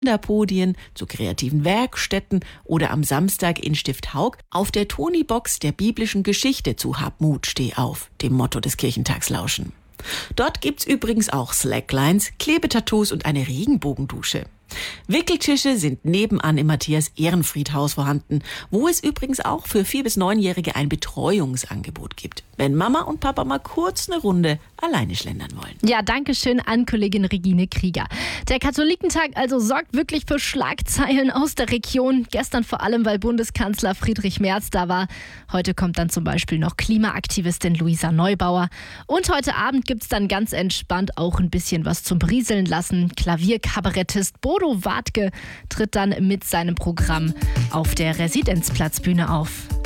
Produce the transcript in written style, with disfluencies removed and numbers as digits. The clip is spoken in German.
Kinderpodien, zu kreativen Werkstätten oder am Samstag in Stift Haug auf der Tonybox der biblischen Geschichte zu Hab Mut, steh auf, dem Motto des Kirchentags lauschen. Dort gibt's übrigens auch Slacklines, Klebetattoos und eine Regenbogendusche. Wickeltische sind nebenan im Matthias-Ehrenfried-Haus vorhanden, wo es übrigens auch für 4- bis 9-Jährige ein Betreuungsangebot gibt, wenn Mama und Papa mal kurz eine Runde alleine schlendern wollen. Ja, danke schön an Kollegin Regine Krieger. Der Katholikentag also sorgt wirklich für Schlagzeilen aus der Region. Gestern vor allem, weil Bundeskanzler Friedrich Merz da war. Heute kommt dann zum Beispiel noch Klimaaktivistin Luisa Neubauer. Und heute Abend gibt's dann ganz entspannt auch ein bisschen was zum Berieseln lassen. Klavierkabarettist Bodo Wartke tritt dann mit seinem Programm auf der Residenzplatzbühne auf.